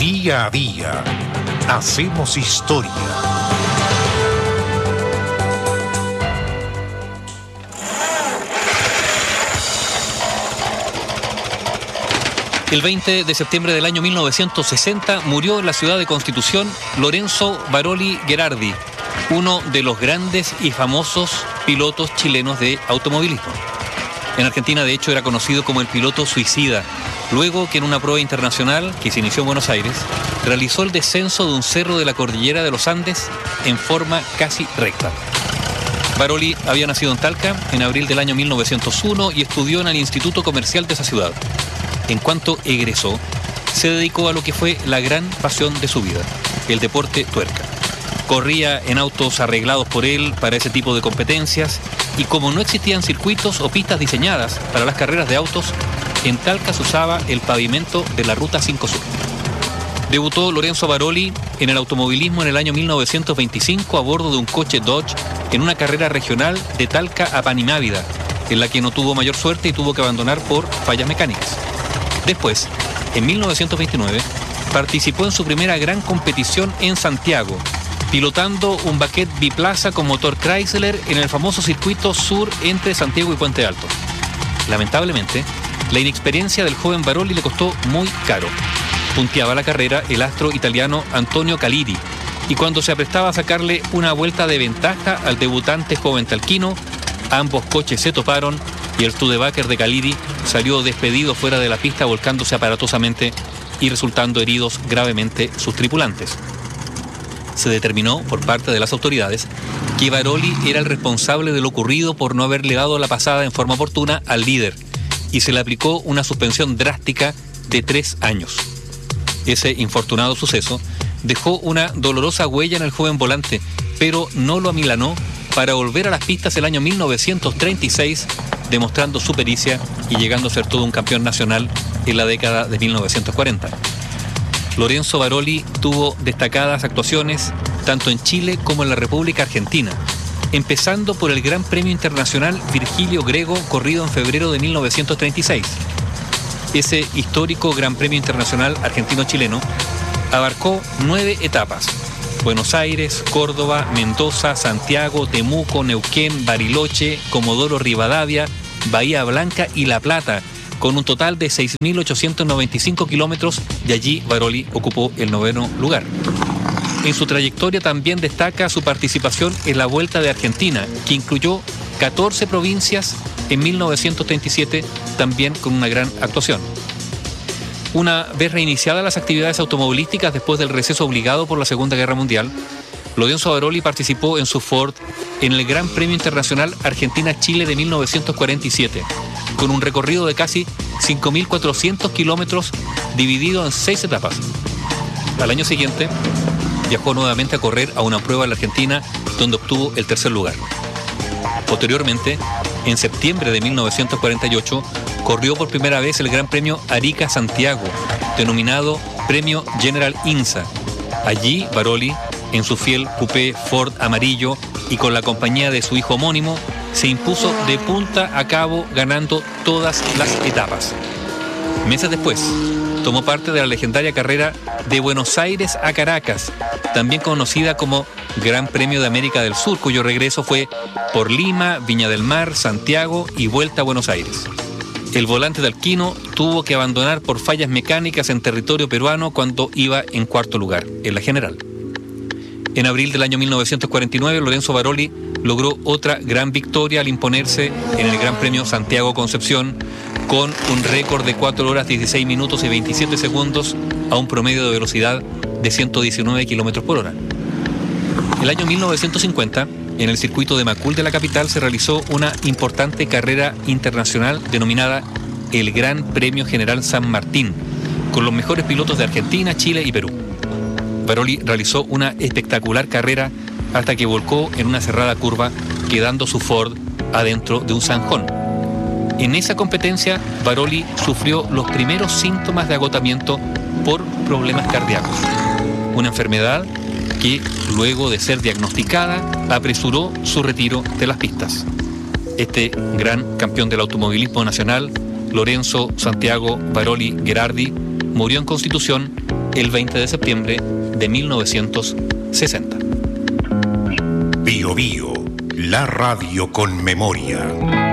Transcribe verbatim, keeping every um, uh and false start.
Día a día hacemos historia. El veinte de septiembre del año mil novecientos sesenta murió en la ciudad de Constitución Lorenzo Baroli Gherardi, uno de los grandes y famosos pilotos chilenos de automovilismo. En Argentina, de hecho, era conocido como el piloto suicida, luego que en una prueba internacional que se inició en Buenos Aires, realizó el descenso de un cerro de la cordillera de los Andes en forma casi recta. Baroli había nacido en Talca en abril del año mil novecientos uno y estudió en el Instituto Comercial de esa ciudad. En cuanto egresó, se dedicó a lo que fue la gran pasión de su vida, el deporte tuerca. Corría en autos arreglados por él para ese tipo de competencias y como no existían circuitos o pistas diseñadas para las carreras de autos, en Talca se usaba el pavimento de la Ruta cinco Sur. Debutó Lorenzo Baroli en el automovilismo en el año mil novecientos veinticinco a bordo de un coche Dodge en una carrera regional de Talca a Panimávida, en la que no tuvo mayor suerte y tuvo que abandonar por fallas mecánicas. Después, en mil novecientos veintinueve, participó en su primera gran competición en Santiago, pilotando un Baquet biplaza con motor Chrysler en el famoso circuito sur entre Santiago y Puente Alto. Lamentablemente, la inexperiencia del joven Baroli le costó muy caro. Punteaba la carrera el astro italiano Antonio Caliri, y cuando se aprestaba a sacarle una vuelta de ventaja al debutante joven talquino, ambos coches se toparon y el Studebaker de Caliri salió despedido fuera de la pista volcándose aparatosamente y resultando heridos gravemente sus tripulantes. Se determinó por parte de las autoridades que Baroli era el responsable de lo ocurrido por no haberle dado la pasada en forma oportuna al líder y se le aplicó una suspensión drástica de tres años. Ese infortunado suceso dejó una dolorosa huella en el joven volante, pero no lo amilanó para volver a las pistas el año mil novecientos treinta y seis, demostrando su pericia y llegando a ser todo un campeón nacional en la década de mil novecientos cuarenta. Lorenzo Baroli tuvo destacadas actuaciones tanto en Chile como en la República Argentina, empezando por el Gran Premio Internacional Virgilio Grego, corrido en febrero de mil novecientos treinta y seis. Ese histórico Gran Premio Internacional argentino-chileno abarcó nueve etapas: Buenos Aires, Córdoba, Mendoza, Santiago, Temuco, Neuquén, Bariloche, Comodoro Rivadavia, Bahía Blanca y La Plata, con un total de seis mil ochocientos noventa y cinco kilómetros, y allí Baroli ocupó el noveno lugar. En su trayectoria también destaca su participación en la Vuelta de Argentina, que incluyó catorce provincias en mil novecientos treinta y siete, también con una gran actuación. Una vez reiniciadas las actividades automovilísticas después del receso obligado por la Segunda Guerra Mundial, Lorenzo Baroli participó en su Ford en el Gran Premio Internacional Argentina-Chile de mil novecientos cuarenta y siete, con un recorrido de casi cinco mil cuatrocientos kilómetros dividido en seis etapas. Al año siguiente, viajó nuevamente a correr a una prueba en la Argentina, donde obtuvo el tercer lugar. Posteriormente, en septiembre de mil novecientos cuarenta y ocho, corrió por primera vez el Gran Premio Arica-Santiago, denominado Premio General INSA. Allí, Baroli, en su fiel coupé Ford amarillo y con la compañía de su hijo homónimo, se impuso de punta a cabo, ganando todas las etapas. Meses después, tomó parte de la legendaria carrera de Buenos Aires a Caracas, también conocida como Gran Premio de América del Sur, cuyo regreso fue por Lima, Viña del Mar, Santiago y vuelta a Buenos Aires. El volante talquino tuvo que abandonar por fallas mecánicas en territorio peruano cuando iba en cuarto lugar en la general. En abril del año mil novecientos cuarenta y nueve, Lorenzo Baroli logró otra gran victoria al imponerse en el Gran Premio Santiago Concepción con un récord de cuatro horas dieciséis minutos y veintisiete segundos a un promedio de velocidad de ciento diecinueve kilómetros por hora. El año mil novecientos cincuenta, en el circuito de Macul de la capital, se realizó una importante carrera internacional denominada el Gran Premio General San Martín, con los mejores pilotos de Argentina, Chile y Perú. Baroli realizó una espectacular carrera hasta que volcó en una cerrada curva, quedando su Ford adentro de un zanjón. En esa competencia, Baroli sufrió los primeros síntomas de agotamiento por problemas cardíacos, una enfermedad que, luego de ser diagnosticada, apresuró su retiro de las pistas. Este gran campeón del automovilismo nacional, Lorenzo Santiago Baroli Gherardi, murió en Constitución el veinte de septiembre de mil novecientos sesenta. Bio Bio, la radio con memoria.